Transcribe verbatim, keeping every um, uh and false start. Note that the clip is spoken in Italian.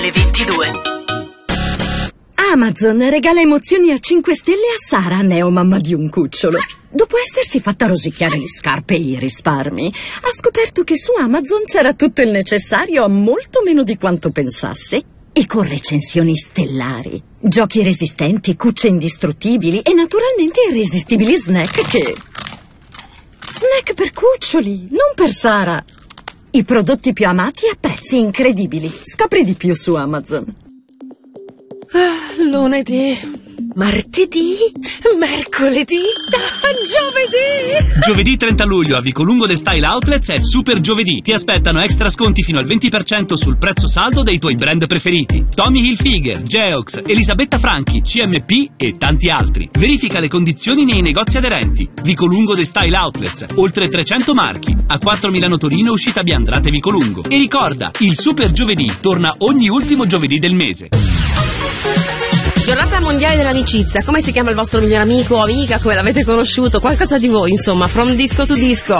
Le ventidue. Amazon regala emozioni a cinque stelle a Sara, neomamma di un cucciolo. Dopo essersi fatta rosicchiare le scarpe e i risparmi, ha scoperto che su Amazon c'era tutto il necessario a molto meno di quanto pensasse. E con recensioni stellari, giochi resistenti, cucce indistruttibili e naturalmente irresistibili snack che... Snack per cuccioli, non per Sara. I prodotti più amati a prezzi incredibili. Scopri di più su Amazon. Ah, lunedì, martedì, mercoledì, ah, giovedì! Giovedì trenta luglio a Vicolungo The Style Outlets è Super Giovedì. Ti aspettano extra sconti fino al venti per cento sul prezzo saldo dei tuoi brand preferiti. Tommy Hilfiger, Geox, Elisabetta Franchi, C M P e tanti altri. Verifica le condizioni nei negozi aderenti. Vicolungo The Style Outlets, oltre trecento marchi. A quattro Milano Torino, uscita Biandrate Vicolungo. E ricorda, il Super Giovedì torna ogni ultimo giovedì del mese. Giornata mondiale dell'amicizia. Come si chiama il vostro miglior amico o amica? Come l'avete conosciuto? Qualcosa di voi, insomma, from disco to disco.